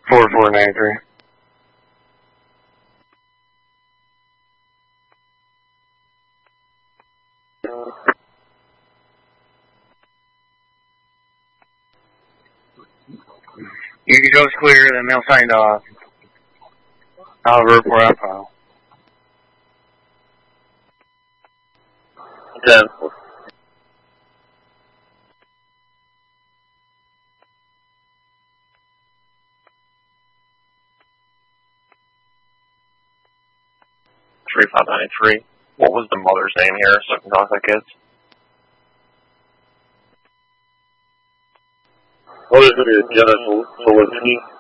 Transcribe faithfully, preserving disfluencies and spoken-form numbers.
four four nine three. You goes clear, then they'll sign off. I'll report out file. ten. three five nine three. What was the mother's name here so I can talk to the kids? What is it? Jenna Solidini?